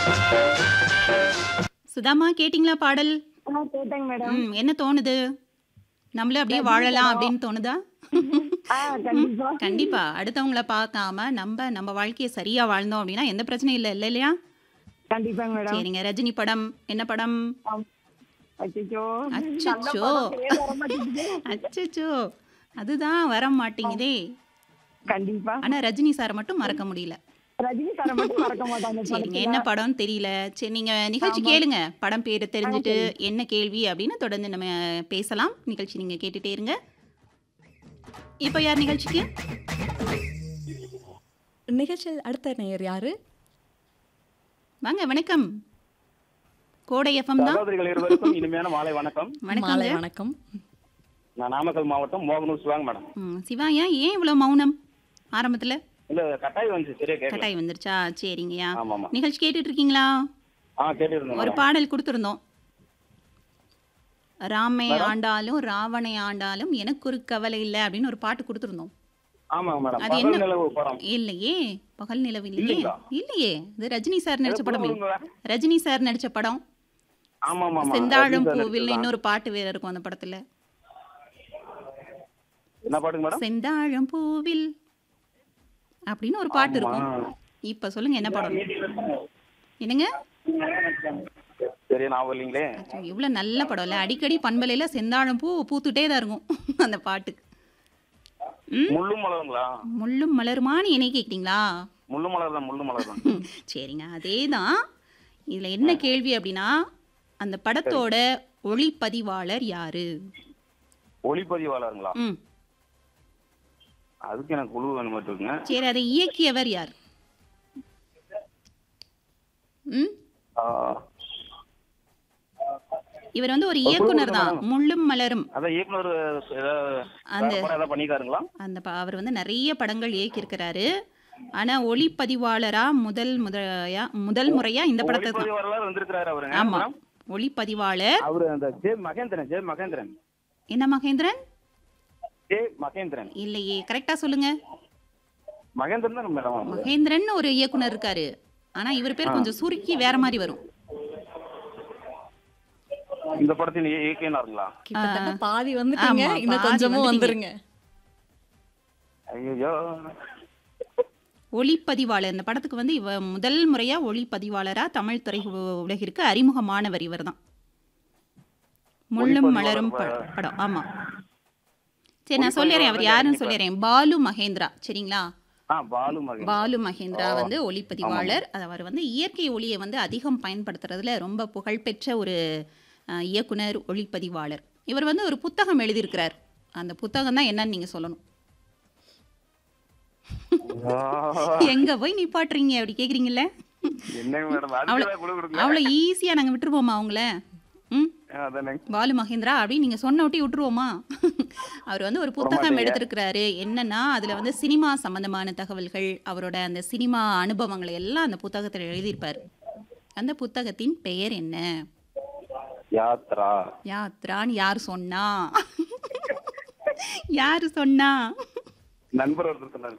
சுதாம்மா கேட்டிங்களா பாடல்? கேட்டேங்க மேடம். என்ன தோணுது? நம்மளும் அப்படியே ரஜினி வாழலாம் படம். அப்படின்னு தோணுதா? கண்டிப்பா. கண்டிப்பா. அடுத்தவங்கள பார்க்காம நம்ம வாழ்க்கைய சரியா வாழ்ந்தோம் அப்படின்னா எந்த பிரச்சனையும் இல்லையா? கண்டிப்பாங்க மேடம். சரிங்க. ரஜினி படம். என்ன படம்? ஆம். அச்சச்சோ! நல்ல அச்சச்சோ! படம் பேர் வர மாட்டேங்குது. அச்சச்சோ! அதுதான் வர மாட்டேங்குதே. கண்டிப்பா. ஆனா ரஜினி சார மட்டும் மறக்க முடியல. ரஜினி சார மட்டும் மறக்க மாட்டாங்க அந்த சரிங்க. படத்துல. என்ன படம்னு தெரியல. சரி நீங்க நிகழ்ச்சி ஆமா. கேளுங்க. படம் பேரு தெரிஞ்சுட்டு சரி. என்ன கேள்வி அப்படின்னு தொடர்ந்து நம்ம பேசலாம். நிகழ்ச்சி நீங்க கேட்டுட்டே இருங்க. இப்போ யார் நிகழ்ச்சிக்கு? நிகழ்ச்சியில் அடுத்த நேயர் யாரு? வாங்க வணக்கம். கோடை எஃப்எம் தான். சகோதரிகள் இருவருக்கும் இனிமையான மாலை வணக்கம். மாலை வணக்கங்க. வணக்கம். நான் நாமக்கல் மாவட்டம் மோகனூர் சிவாங்க மேடம். சிவா ஏன் இவ்வளோ மௌனம் ஆரம்பத்துல? இல்ல கட்டாயம் வந்து சரியா கேட்கல. கட்டாய் வந்துருச்சா? சரிங்கய்யா. ஆமா ஆமா. நிகழ்ச்சி கேட்டுட்டு இருக்கீங்களா? கேட்டு இருந்தேன் ஒரு மேடம். பாடல் கொடுத்துருந்தோம். ராமை மேடம்? ஆண்டாலும் ராவணை ஆண்டாலும் எனக்கு ஒரு கவலை இல்லை அப்படின்னு ஒரு பாட்டு கொடுத்துருந்தோம். ஆமாங்க மேடம். அது பகல் என்ன? நிலவு படம். இல்லையே, பகல் நிலவு இல்லையே. இல்லைங்களா? இல்லையே, இது ரஜினி சார் நடிச்ச ஏதோ படம். புதுமுகங்களா? ரஜினி சார் நடிச்ச படம். ஆமா ஆமா ஆமா. செந்தாழம் ரஜினி சார் பூவில் நடிச்சதுதான். இன்னொரு பாட்டு வேற இருக்கும் அந்த படத்துல. என்ன பாட்டுங்க மேடம்? செந்தாழம் பூவில் அப்படின்னு ஒரு பாட்டு ஆமா. இருக்கும். இப்ப சொல்லுங்க என்ன படம்? என்னங்க? சரியா ஞாபகம் இல்லைங்களே. இவ்வளவு நல்ல படம் இல்ல? அடிக்கடி பண்பலையில செந்தாழம் பூ பூத்துட்டே தான் இருக்கும் அந்த பாட்டுக்கு. முள்ளும் மலருங்களா? முள்ளும் மலருமான்னு என்னை கேக்குறீங்களா? முள்ளு மலர் தான், முள்ளு மலர் தான். சரிங்க, அதேதான். இதுல என்ன கேள்வி அப்படின்னா, அந்த படத்தோட ஒளிப்பதிவாளர் யாரு? ஒளிப்பதிவாளருங்களா? ம் அதுக்கு எனக்கு குழு வேணும் இருக்குங்க. சரி, அதை இயக்கியவர் யார்? ம் இவர் வந்து ஒரு இயக்குனர் தான். முள்ளும் மலரும் அதான் இயக்குனர் ஏதாவது அந்த வேற படம் ஏதாவது பண்ணிருக்காருங்களா? அவர் வந்து நிறைய படங்கள் இயக்கியிருக்கிறாரு. ஆனா ஒளிப்பதிவாளரா முதல் முறையா இந்த படத்தை தான். ஒளிப்பதிவாளர் வந்திருக்கிறாரு அவருங்க. ஆமா, மேடம்? ஒளிப்பதிவாளர். அவரு அந்த ஜே மகேந்திரன். என்ன மகேந்திரன்? ஜே மகேந்திரன். இல்லையே, கரெக்டா சொல்லுங்க. மகேந்திரன் தான் மேடம். மகேந்திரன் ஒரு இயக்குனர் இருக்காரு. ஆனா இவர் பேர் கொஞ்சம் சுருக்கி வேற மாதிரி வரும். இந்த படத்தின் இயக்குனருங்களா? கிட்டத்தட்ட பாதி வந்துட்டீங்க. ஆமா, இன்னும் பாதி கொஞ்சமும் வந்துட்டீங்க. ஐயோ. ஒளிப்பதிவாளர். இந்த படத்துக்கு வந்து முதல் முறையா ஒளிப்பதிவாளரா தமிழ் திரை உலகிற்கு அறிமுகமானவர் இவர் தான். முள்ளும் மலரும் படம். ஆமா. சரி, நான் சொல்லிடுறேன் அவர் யாருன்னு சொல்லிடுறேன். பாலு மகேந்திரா. சரிங்களா? பாலு மகேந்திரா வந்து ஒளிப்பதிவாளர். அவர் வந்து இயற்கை ஒளியை வந்து அதிகம் பயன்படுத்துறதுல ரொம்ப புகழ்பெற்ற ஒரு இயக்குனர், ஒளிப்பதிவாளர். இவர் வந்து ஒரு புத்தகம் எழுதியிருக்கிறார். அந்த புத்தகம் தான் என்னன்னு நீங்க சொல்லணும். எங்க போய் நிப்பாட்டுறீங்க அப்படி கேக்குறீங்கல்ல? என்னங்க மேடம் அதுக்கு குழு கொடுங்க. அவ்வளோ ஈஸியா நாங்க விட்டுருவோமா அவங்கள? அதானே. பாலு மகேந்திரா அப்படின்னு நீங்க சொன்ன ஒட்டி விட்டுருவோமா? அவர் வந்து ஒரு புத்தகம் எடுத்திருக்கிறாரு. என்னன்னா அதுல வந்து சினிமா சம்பந்தமான தகவல்கள், அவரோட அந்த சினிமா அனுபவங்களை எல்லாம் அந்த புத்தகத்தில் எழுதியிருப்பார். அந்த புத்தகத்தின் பெயர் என்ன? யாத்ரான்னு யாரு சொன்னா? யாரு சொன்னா? நண்பர் ஒருத்தர் சொன்னாரு.